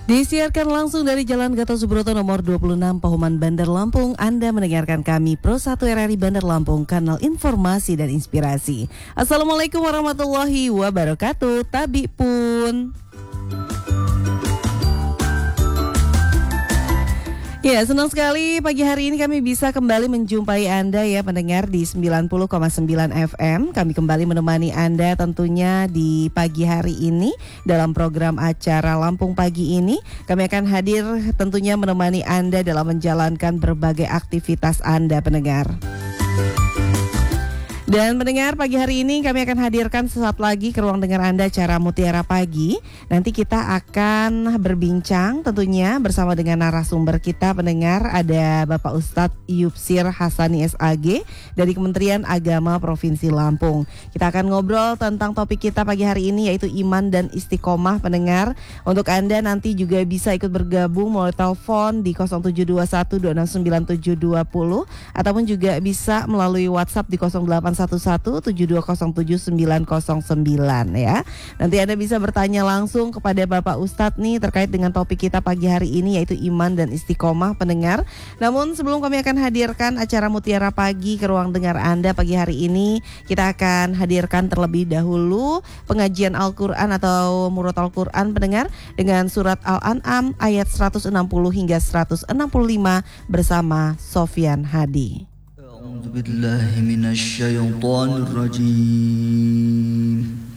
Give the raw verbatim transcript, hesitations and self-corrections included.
Disiarkan langsung dari Jalan Gatot Subroto nomor dua puluh enam Pahuman Bandar Lampung. Anda mendengarkan kami Pro satu R R I Bandar Lampung, kanal informasi dan inspirasi. Assalamualaikum warahmatullahi wabarakatuh. Tabi pun. Ya, senang sekali pagi hari ini kami bisa kembali menjumpai Anda ya pendengar di sembilan puluh koma sembilan F M. Kami kembali menemani Anda tentunya di pagi hari ini dalam program acara Lampung Pagi ini. Kami akan hadir tentunya menemani Anda dalam menjalankan berbagai aktivitas Anda pendengar. Dan mendengar pagi hari ini kami akan hadirkan sesaat lagi ke ruang dengar Anda acara Mutiara Pagi. Nanti kita akan berbincang tentunya bersama dengan narasumber kita pendengar. Ada Bapak Ustadz Yupsir Hasani S A G dari Kementerian Agama Provinsi Lampung. Kita akan ngobrol tentang topik kita pagi hari ini yaitu iman dan istiqomah pendengar. Untuk Anda nanti juga bisa ikut bergabung melalui telepon di nol tujuh dua satu dua enam sembilan tujuh dua nol ataupun juga bisa melalui WhatsApp di nol delapan satu satu tujuh dua nol tujuh sembilan nol sembilan ya. Nanti Anda bisa bertanya langsung kepada Bapak Ustadz nih terkait dengan topik kita pagi hari ini yaitu iman dan istiqomah pendengar. Namun sebelum kami akan hadirkan acara Mutiara Pagi ke ruang dengar Anda pagi hari ini, kita akan hadirkan terlebih dahulu pengajian Al-Quran atau Murat Al-Quran pendengar dengan surat Al-An'am ayat seratus enam puluh hingga seratus enam puluh lima bersama Sofyan Hadi. أعوذ بالله من الشيطان الرجيم